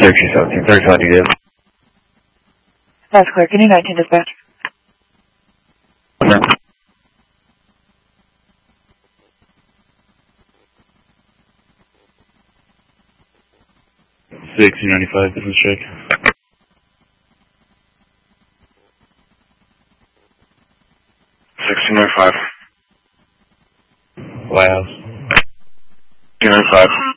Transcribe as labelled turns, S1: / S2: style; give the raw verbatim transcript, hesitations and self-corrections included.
S1: Syracuse seventeen thirty-five to give.
S2: That's clear. Can you nineteen dispatch?
S1: Okay. sixty ninety-five, this is check.
S3: sixty ninety-five.
S1: Wow.
S3: sixty ninety-five.